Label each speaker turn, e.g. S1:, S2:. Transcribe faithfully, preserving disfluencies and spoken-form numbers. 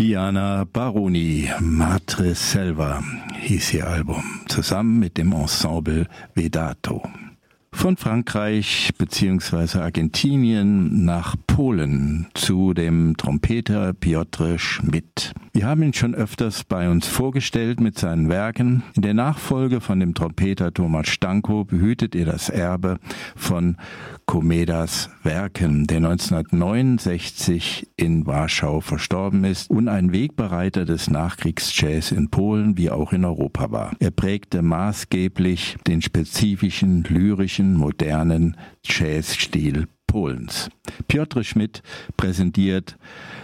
S1: Diana Baroni, Matre Selva hieß ihr Album, zusammen mit dem Ensemble Vedato. Von Frankreich bzw. Argentinien nach Polen zu dem Trompeter Piotr Schmidt. Wir haben ihn schon öfters bei uns vorgestellt mit seinen Werken. In der Nachfolge von dem Trompeter Tomasz Stanko behütet er das Erbe von Komedas Werken, der neunzehnhundertneunundsechzig in Warschau verstorben ist und ein Wegbereiter des Nachkriegsjazz in Polen wie auch in Europa war. Er prägte maßgeblich den spezifischen, lyrischen, modernen Jazzstil Polens. Piotr Schmidt präsentiert